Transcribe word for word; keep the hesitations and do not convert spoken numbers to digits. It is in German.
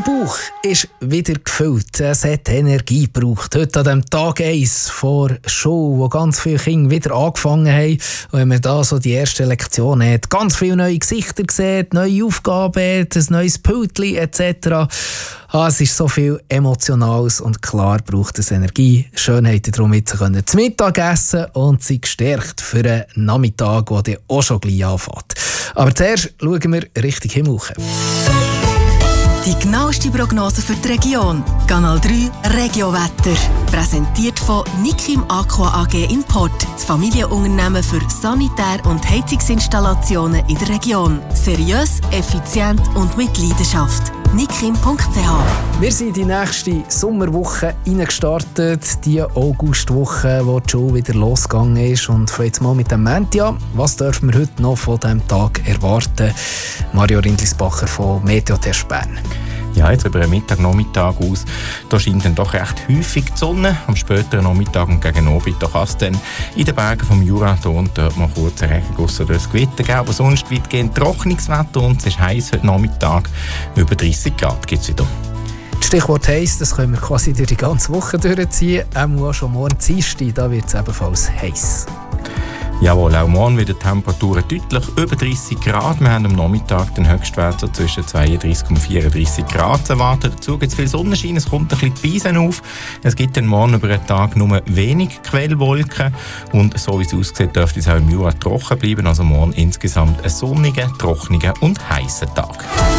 Bauch ist wieder gefüllt. Es hat Energie gebraucht. Heute an dem Tag eins vor Show, wo ganz viele Kinder wieder angefangen haben. Und wenn man da so die erste Lektion hat, ganz viele neue Gesichter sieht, neue Aufgaben hat, ein neues Pultli et cetera. Ah, es ist so viel Emotionales und klar braucht es Energie. Schön, habt ihr darum jetzt zu Mittag essen und sie gestärkt für einen Nachmittag, der dann auch schon gleich anfängt. Aber zuerst schauen wir Richtung Himmel. Die genaueste Prognose für die Region. Kanal drei Regiowetter. Präsentiert von Nikim Aqua A G in Port. Das Familienunternehmen für Sanitär- und Heizungsinstallationen in der Region. Seriös, effizient und mit Leidenschaft. nikim punkt c h. Wir sind in die nächste Sommerwoche reingestartet. Die Augustwoche, wo die Schule wieder losgegangen ist. Und fangen jetzt mal mit dem Montag an. Was dürfen wir heute noch von diesem Tag erwarten? Mario Rindlisbacher von Meteotest Bern. Ja, jetzt über den Mittag, Nachmittag aus, da scheint dann doch recht häufig die Sonne. Am späteren Nachmittag und gegen Abend, da kann es dann in den Bergen vom Jura da und dort mal kurz einen Regenguss oder ein Gewitter geben. Aber sonst weitgehend trockenes Wetter und es ist heiß heute Nachmittag. Über dreißig Grad gibt es wieder. Das Stichwort heiß, das können wir quasi durch die ganze Woche durchziehen. Auch schon morgen Dienstag, da wird es ebenfalls heiß. Jawohl, auch morgen wieder Temperaturen deutlich über dreißig Grad. Wir haben am Nachmittag den Höchstwert so zwischen zweiunddreißig und vierunddreißig Grad zu erwarten. Dazu gibt es viel Sonnenschein, es kommt ein bisschen die Beisen auf. Es gibt dann morgen über den Tag nur wenig Quellwolken. Und so wie es aussieht, dürfte es auch im Jura trocken bleiben. Also morgen insgesamt ein sonniger, trockener und heißer Tag.